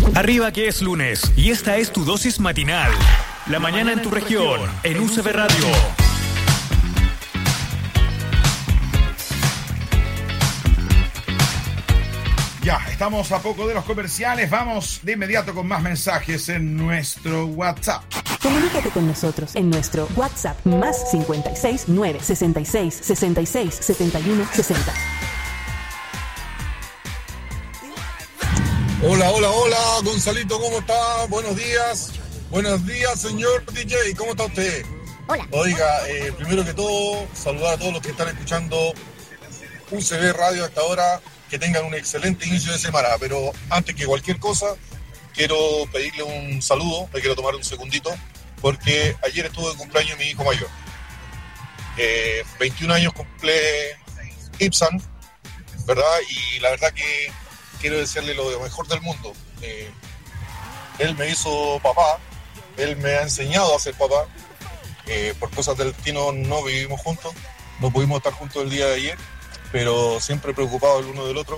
Arriba que es lunes y esta es tu dosis matinal. La mañana en tu región, en UCB Radio. Ya, estamos a poco de los comerciales. Vamos de inmediato con más mensajes en nuestro WhatsApp. Comunícate con nosotros en nuestro WhatsApp más 56 9 66 66 71 60. Hola, Gonzalito, ¿cómo está? Buenos días, señor DJ, ¿cómo está usted? Hola. Oiga, primero que todo, saludar a todos los que están escuchando UCB Radio a esta hora, que tengan un excelente inicio de semana, pero antes que cualquier cosa, quiero pedirle un saludo, me quiero tomar un segundito, porque ayer estuvo de cumpleaños mi hijo mayor. 21 años cumple Ibsan, ¿verdad? Y la verdad que quiero desearle lo mejor del mundo. Él me hizo papá, él me ha enseñado a ser papá. Por cosas del destino no vivimos juntos, no pudimos estar juntos el día de ayer, pero siempre preocupados el uno del otro.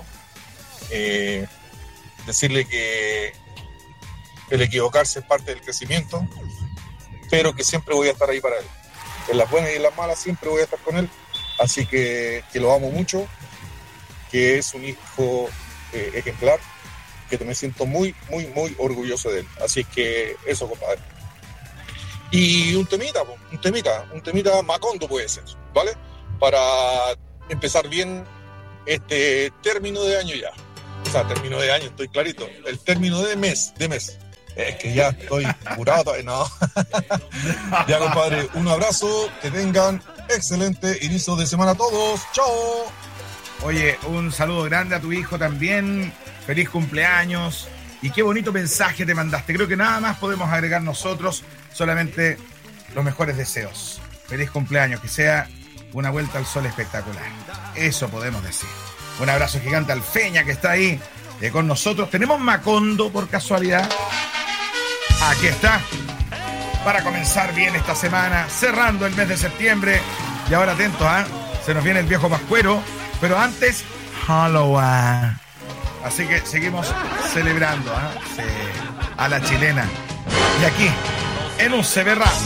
Decirle que el equivocarse es parte del crecimiento, pero que siempre voy a estar ahí para él. En las buenas y en las malas siempre voy a estar con él, así que lo amo mucho, que es un hijo ejemplar, que me siento muy orgulloso de él. Así que eso, compadre. Y un temita Macondo puede ser, ¿vale? Para empezar bien este término de año ya. O sea, término de año, estoy clarito. El término de mes. Es que ya estoy curado todavía, no. Ya, compadre, un abrazo, que tengan excelente inicio de semana a todos. ¡Chao! Oye, un saludo grande a tu hijo también. Feliz cumpleaños. Y qué bonito mensaje te mandaste. Creo que nada más podemos agregar nosotros, solamente los mejores deseos. Feliz cumpleaños, que sea una vuelta al sol espectacular. Eso podemos decir. Un abrazo gigante al Feña, que está ahí con nosotros. Tenemos Macondo por casualidad. Aquí está. Para comenzar bien esta semana, cerrando el mes de septiembre. Y ahora atentos, se nos viene el viejo Pascuero. Pero antes, Halloween. Así que seguimos celebrando a la chilena. Y aquí, en UCB Radio.